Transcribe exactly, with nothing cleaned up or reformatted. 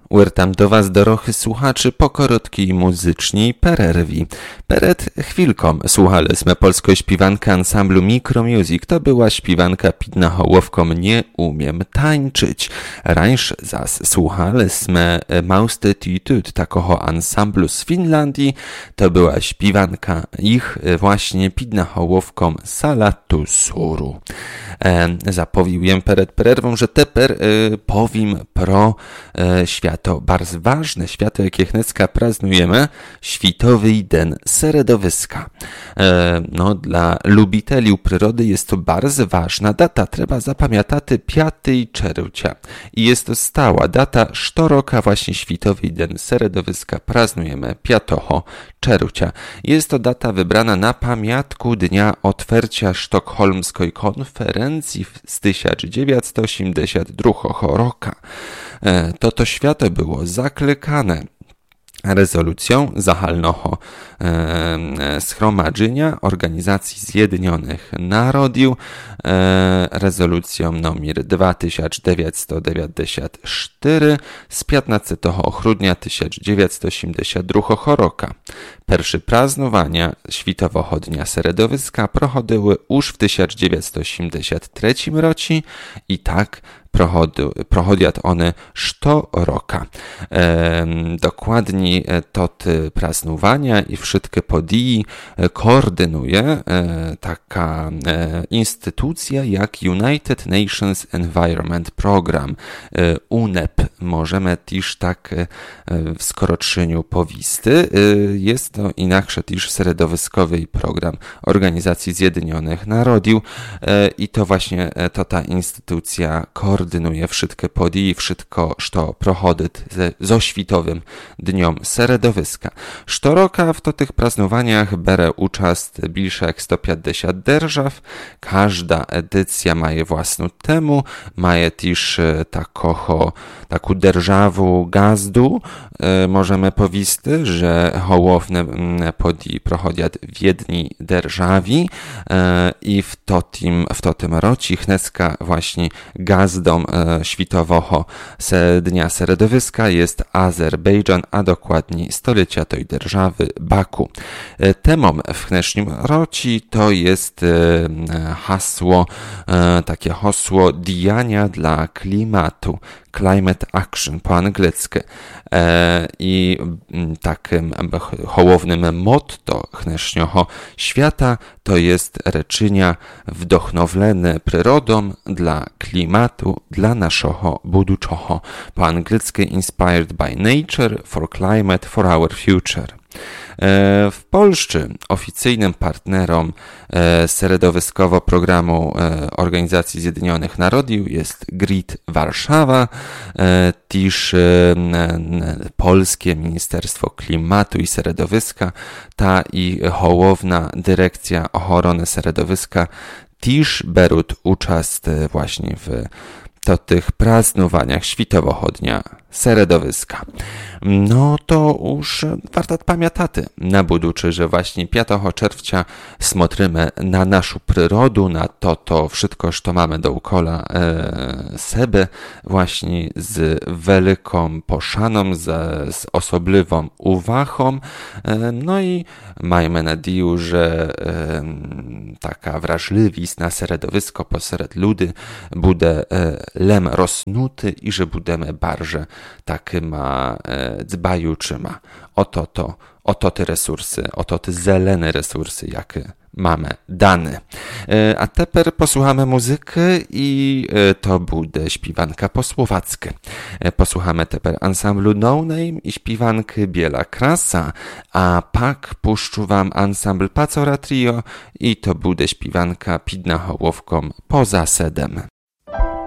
Uertam do was, dorochy słuchaczy, po korotkiej muzycznej pererwi. Peret chwilką słuchaliśmy polskiej śpiewanka ansamblu Micromusic. To była śpiewanka pod nahołowką Nie umiem tańczyć. Rańsze zas słuchaliśmy Maustetytud, takoho ansamblu z Finlandii. To była śpiewanka ich właśnie pod nahołowką Salatu Suru. E, zapowiłem przed przerwą, że teper e, powiem pro e, święto bardzo ważne, święto jakie Chnecka praznujemy, Światowy Den Środowiska. E, no, dla lubiteli przyrody jest to bardzo ważna data, trzeba zapamiętać piątego czerwca. I jest to stała data, sztoroka właśnie Światowy Den Środowiska praznujemy piątego czerwca. Jest to data wybrana na pamiątku dnia otwarcia sztokholmskiej konferencji z tysiąc dziewięćset osiemdziesiątego drugiego roku. To to święto było zaklekane rezolucją Zachalnego e, Zgromadzenia Organizacji Zjednoczonych Narodów, e, rezolucją numer dwa tysiące dziewięćset dziewięćdziesiąt cztery z piętnastego grudnia tysiąc dziewięćset osiemdziesiątego drugiego roku. Pierwsze praznowania Światowego Dnia Środowiska prochodziły już w tysiąc dziewięćset osiemdziesiątym trzecim roku i tak prochodzą one sto roka. E, dokładnie to te praznowania i wszystkie podії koordynuje e, taka e, instytucja jak United Nations Environment Program, e, U N E P. Możemy też tak e, w skróceniu powisty. E, jest to inaczej też środowiskowy program Organizacji Zjednoczonych Narodów e, i to właśnie e, to ta instytucja koordynuje wszystkie podії, wszystko, co prochodzi ze, ze Światowym Dniom Środowiska. Sztoroka w to tych praznowaniach bierze uczest bliżej jak sto pięćdziesiąt держав. Każda edycja ma własną temu, ma też takoho, taką державу gazdu. E, możemy powiedzieć, że hołowne podії prochodzą w jednej державі e, i w to tym, w to tym roci Chnecka właśnie gazdą e, Światowego Dnia Środowiska jest Azerbejdżan, a dokładniej stolecia tej держаwy Baku. E, temą w Chnecznym roci to jest e, hasło, e, takie hasło Dijania dla klimatu. Climate Action po angielsku. E, I takim hołownym motto Chnecznego świata to jest reczynia wdochnowlene przyrodą dla klimatu, dla naszego buduczego. Po angielsku Inspired by Nature for Climate for Our Future. W Polsce oficyjnym partnerem środowiskowego programu Organizacji Zjednoczonych Narodów jest Grid Warszawa, też Polskie Ministerstwo Klimatu i Środowiska, ta i hołowna Dyrekcja Ochrony Środowiska też biorą uczest właśnie w to tych praznowaniach Światowego Dnia Środowiska. No to już warto pamiętać na buduczy, że właśnie piątego czerwca smotrzymy na naszą przyrodę, na to, to wszystko, co mamy dookoła e, siebie, właśnie z wielką poszaną, z, z osobliwą uwagą. E, no i majmy nadzieję, że e, taka wrażliwość na środowisko pośród ludzi będzie e, lem rosnuty i że będziemy bardziej takyma e, dbajuczyma. Oto to, oto te resursy, oto te zelene resursy, jakie mamy dane. E, a teraz posłuchamy muzykę i e, to będzie śpiewanka po słowacku. E, posłuchamy teraz ansamblu No Name i śpiewanki Biela Krasa, a pak puszczu wam ansambl Pacora Trio i to będzie śpiewanka pod nahołowką Poza sedem.